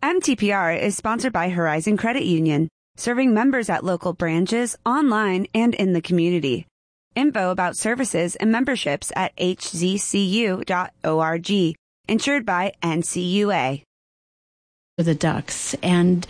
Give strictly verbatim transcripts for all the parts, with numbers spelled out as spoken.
M T P R is sponsored by Horizon Credit Union, serving members at local branches, online, and in the community. Info about services and memberships at h z c u dot org. Insured by N C U A. The Ducks and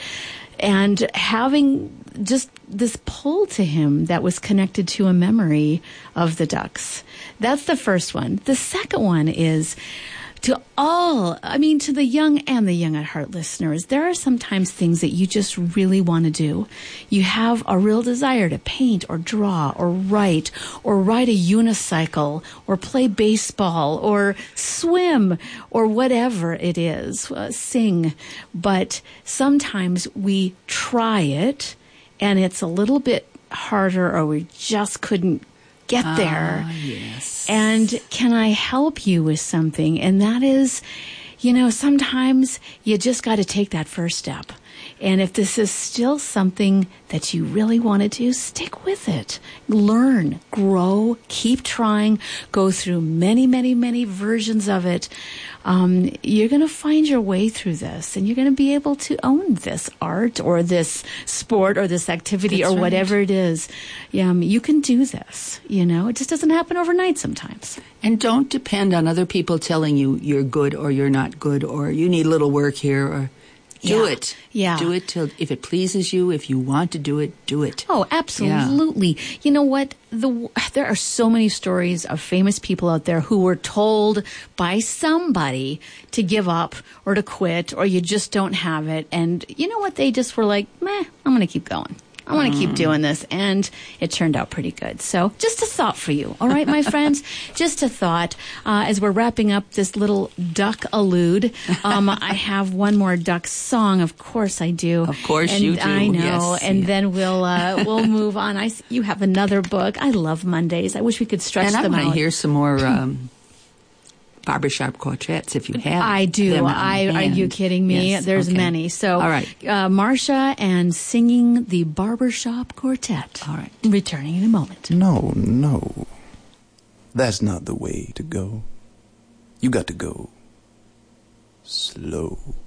and having just this pull to him that was connected to a memory of the Ducks. That's the first one. The second one is to all, I mean, to the young and the young at heart listeners, there are sometimes things that you just really want to do. You have a real desire to paint or draw or write or ride a unicycle or play baseball or swim or whatever it is, uh, sing. But sometimes we try it and it's a little bit harder or we just couldn't get there. Ah, yes. And can I help you with something? And that is, you know, sometimes you just got to take that first step. And if this is still something that you really want to do, stick with it. Learn, grow, keep trying, go through many, many, many versions of it. Um, you're going to find your way through this, and you're going to be able to own this art or this sport or this activity That's or right. whatever it is. Um, you can do this, you know. It just doesn't happen overnight sometimes. And don't depend on other people telling you you're good or you're not good or you need a little work here or... Do Yeah. it. Yeah. Do it till if it pleases you. If you want to do it, do it. Oh, absolutely. You know what? The, there are so many stories of famous people out there who were told by somebody to give up or to quit or you just don't have it. And you know what? They just were like, meh, I'm going to keep going. I want to keep doing this. And it turned out pretty good. So just a thought for you. All right, my friends? Just a thought. Uh, as we're wrapping up this little duck allude, um, I have one more duck song. Of course I do. Of course and you do. I know. Yes. And Yeah. then we'll uh, we'll move on. I, you have another book. I love Mondays. I wish we could stretch And I them want out. to hear some more um, barbershop quartets if you have. I do. them on I, are hand. you kidding me? Yes, There's okay. many. So, all right. uh, Marcia and singing the Barbershop Quartet. All right. Returning in a moment. No, no. That's not the way to go. You got to go slow.